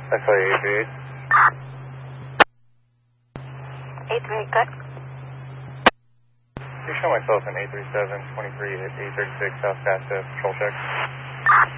I saw you 838. 838, good. You show myself in 837, 23 at 836 South Shasta, patrol check.